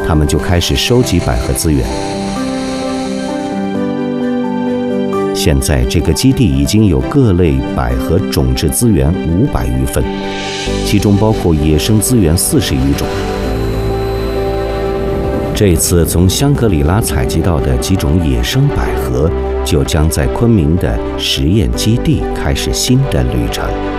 他们就开始收集百合资源。现在这个基地已经有各类百合种质资源500余份，其中包括野生资源40余种。这次从香格里拉采集到的几种野生百合，就将在昆明的实验基地开始新的旅程。